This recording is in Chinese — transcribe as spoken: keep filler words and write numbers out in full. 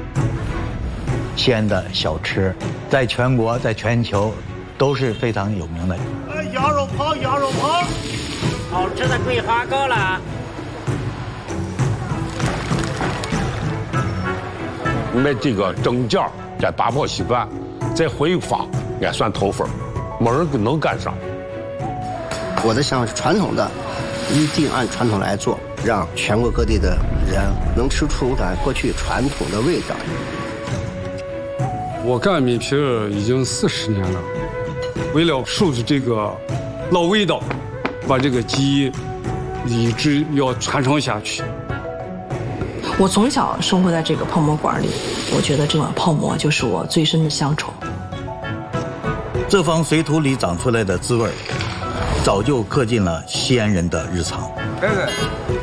西安的小吃，在全国、在全球都是非常有名的。 哎，羊肉泡，羊肉泡， 好吃的桂花糕啦！ 买这个蒸饺，再打泡稀饭，再回发，也算透风，没人能干上。 我的想法是传统的，一定按传统来做，让全国各地的人能吃出咱过去传统的味道。 我干米皮已经四十年了，为了守住这个老味道，把这个技艺一直要传承下去。 我从小生活在这个泡馍馆里，我觉得这碗泡馍就是我最深的乡愁。 这方水土里长出来的滋味，早就刻进了西安人的日常。 来来。